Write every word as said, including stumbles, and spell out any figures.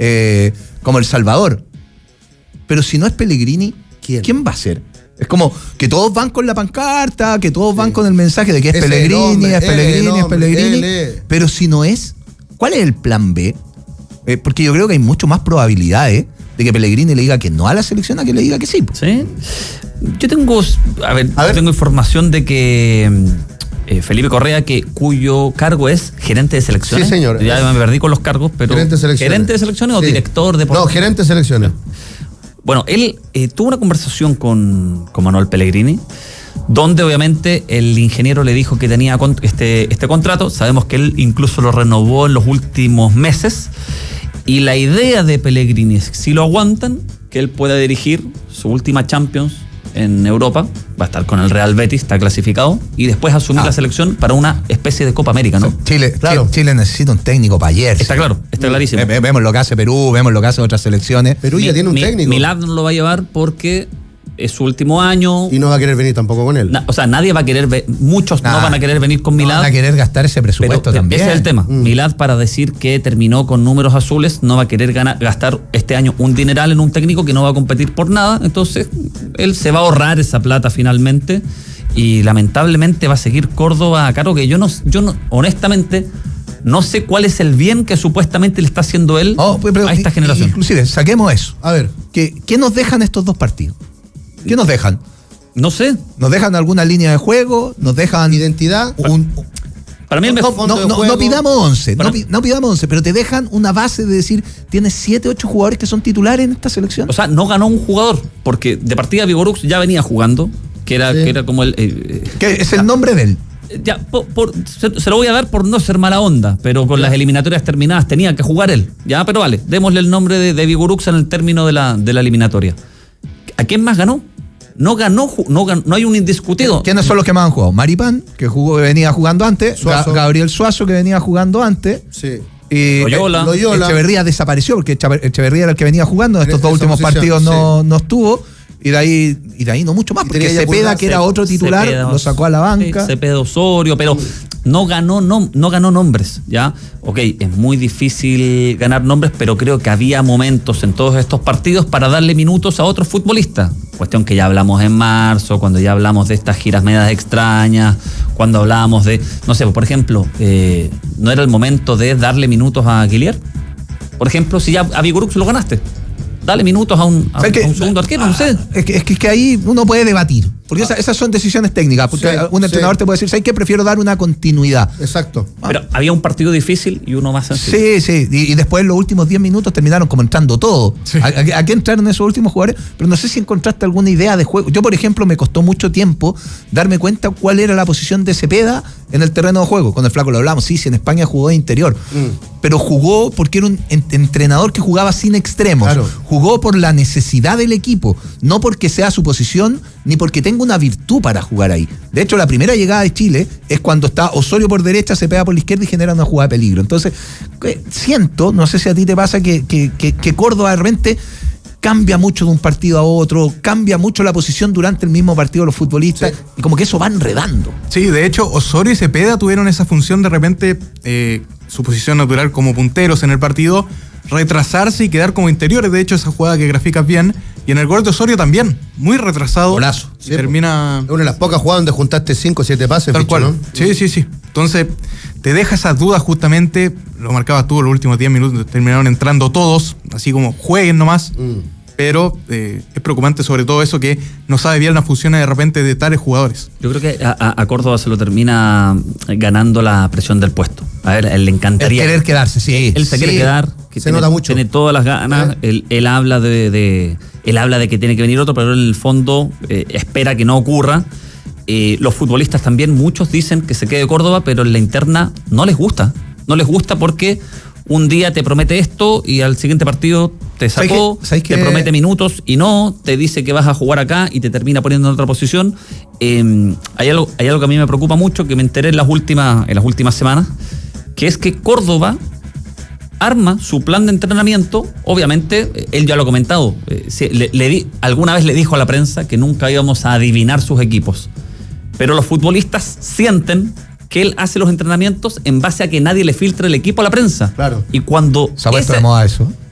eh, como El Salvador. Pero si no es Pellegrini, ¿quién, ¿quién va a ser? Es como que todos van con la pancarta, que todos van sí. con el mensaje de que es Ese Pellegrini, nombre, es Pellegrini, nombre, es Pellegrini. L. Pero si no es, ¿cuál es el plan B? Eh, porque yo creo que hay mucho más probabilidades de que Pellegrini le diga que no a la selección a que le diga que sí. Sí. Yo tengo, a ver, a ver. tengo información de que eh, Felipe Correa, que cuyo cargo es gerente de selecciones. Sí, señor. Ya me perdí con los cargos, pero gerente de selecciones, ¿gerente de selecciones sí. o director de? No, gerente de selecciones. Bueno, él eh, tuvo una conversación con, con Manuel Pellegrini, donde obviamente el ingeniero le dijo que tenía este, este contrato. Sabemos que él incluso lo renovó en los últimos meses. Y la idea de Pellegrini es que si lo aguantan, que él pueda dirigir su última Champions en Europa, va a estar con el Real Betis, está clasificado, y después asumir ah. la selección para una especie de Copa América, ¿no? Chile, claro. Chile necesita un técnico para ayer. Está claro, está clarísimo. Ve, vemos lo que hace Perú, vemos lo que hace otras selecciones. Perú ya mi, tiene un mi, técnico. Milad no lo va a llevar porque es su último año. Y no va a querer venir tampoco con él. Na, o sea, nadie va a querer, ve, muchos nah, no van a querer venir con Milad. No van a querer gastar ese presupuesto pero, también. Ese es el tema. Mm. Milad, para decir que terminó con números azules, no va a querer ganar, gastar este año un dineral en un técnico que no va a competir por nada. Entonces, él se va a ahorrar esa plata finalmente. Y lamentablemente va a seguir Córdoba a cargo, que yo no, yo no, honestamente, no sé cuál es el bien que supuestamente le está haciendo él oh, pero, a esta generación. Inclusive, saquemos eso. A ver. ¿Qué, qué nos dejan estos dos partidos? ¿Qué nos dejan? No sé. ¿Nos dejan alguna línea de juego? ¿Nos dejan identidad? Un, para mí el mejor no, no, no, no pidamos once, no, no pidamos once, pero te dejan una base de decir, tienes siete, ocho jugadores que son titulares en esta selección. O sea, no ganó un jugador, porque de partida Vigorux ya venía jugando, que era, sí. que era como el... Eh, que es el nombre de él. Ya, por, por, se, se lo voy a dar por no ser mala onda, pero con ya. las eliminatorias terminadas tenía que jugar él. Ya, pero vale, démosle el nombre de, de Vigorux en el término de la, de la eliminatoria. ¿A quién más ganó? No ganó, no ganó, no hay un indiscutido. ¿Quiénes son los que más han jugado? Maripán, que jugó, venía jugando antes, Suazo. Gabriel Suazo, que venía jugando antes. Sí. Y Loyola. Loyola. Echeverría desapareció, porque Echeverría era el que venía jugando, en estos dos últimos posición, partidos no, sí. no estuvo. Y de ahí y de ahí no mucho más, porque Cepeda, que era otro titular, Cepeda, lo sacó a la banca. Sí, Cepeda, Osorio, pero no ganó, no, no ganó nombres, ¿ya? Ok, es muy difícil ganar nombres, pero creo que había momentos en todos estos partidos para darle minutos a otros futbolistas. Cuestión que ya hablamos en marzo, cuando ya hablamos de estas giras medias extrañas, cuando hablábamos de, no sé, por ejemplo, eh, ¿no era el momento de darle minutos a Guillier? Por ejemplo, si ya a Vigorux lo ganaste. Dale minutos a un, a, a un segundo arquero, no sé. Es que, es que, es que ahí uno puede debatir, porque ah. esa, esas son decisiones técnicas, porque sí, un entrenador sí. te puede decir, ¿sabes qué? Prefiero dar una continuidad. Exacto. Ah. Pero había un partido difícil y uno más sencillo. Sí, sí, y, y después los últimos diez minutos terminaron como entrando todo. Sí. ¿A, a, ¿A qué entraron esos últimos jugadores? Pero no sé si encontraste alguna idea de juego. Yo, por ejemplo, me costó mucho tiempo darme cuenta cuál era la posición de Cepeda en el terreno de juego. Con el flaco lo hablamos, sí, sí, en España jugó de interior, mm. pero jugó porque era un entrenador que jugaba sin extremos. Claro. Jugó por la necesidad del equipo, no porque sea su posición, ni porque tenga una virtud para jugar ahí. De hecho, la primera llegada de Chile es cuando está Osorio por derecha, se pega por la izquierda y genera una jugada de peligro. Entonces, siento, no sé si a ti te pasa, que, que, que, que Córdoba de repente cambia mucho de un partido a otro, cambia mucho la posición durante el mismo partido de los futbolistas, sí. y como que eso va enredando. Sí, de hecho, Osorio y Cepeda tuvieron esa función de repente, eh, su posición natural como punteros en el partido, retrasarse y quedar como interiores. De hecho, esa jugada que graficas bien, y en el gol de Osorio también, muy retrasado. Golazo. Sí, termina... Es una de las pocas jugadas donde juntaste cinco o siete pases. Tal bicho, cual. ¿no? Sí, sí, sí. Entonces, te deja esas dudas justamente, lo marcabas tú, los últimos diez minutos terminaron entrando todos, así como jueguen nomás. Mm. Pero eh, es preocupante sobre todo eso, que no sabe bien las funciones de repente de tales jugadores. Yo creo que a, a Córdoba se lo termina ganando la presión del puesto. A ver, él le encantaría... El querer quedarse, sí. Él se sí, quiere quedar. Que se tiene, nota mucho. Tiene todas las ganas. ¿Eh? Él, él habla de, de él habla de que tiene que venir otro, pero en el fondo eh, espera que no ocurra. Eh, los futbolistas también, muchos dicen que se quede Córdoba, pero en la interna no les gusta. No les gusta porque... un día te promete esto y al siguiente partido te sacó, ¿Sabes qué? te promete minutos y no, te dice que vas a jugar acá y te termina poniendo en otra posición. Eh, hay algo, hay algo que a mí me preocupa mucho, que me enteré en las últimas, en las últimas semanas, que es que Córdoba arma su plan de entrenamiento. Obviamente, él ya lo ha comentado, eh, le, le di, alguna vez le dijo a la prensa que nunca íbamos a adivinar sus equipos, pero los futbolistas sienten que él hace los entrenamientos en base a que nadie le filtre el equipo a la prensa. Claro. Y cuando... Se ha puesto de moda eso.